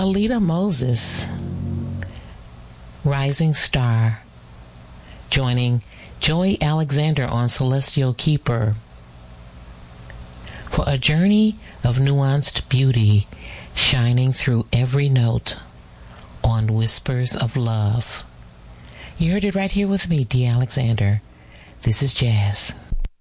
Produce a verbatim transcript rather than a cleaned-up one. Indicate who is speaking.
Speaker 1: Alida Moses, Rising Star, joining Joey Alexander on Celestial Keeper for a journey of nuanced beauty shining through every note on Whispers of Love. You heard it right here with me, D. Alexander. This is Jazz.